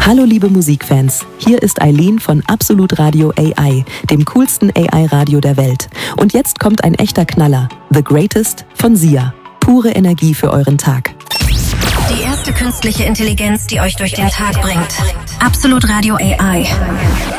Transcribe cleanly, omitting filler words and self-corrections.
Hallo liebe Musikfans, hier ist Eileen von Absolut Radio AI, dem coolsten AI-Radio der Welt. Und jetzt kommt ein echter Knaller, The Greatest von Sia. Pure Energie für euren Tag. Die erste künstliche Intelligenz, die euch durch den Tag bringt. Absolut Radio AI.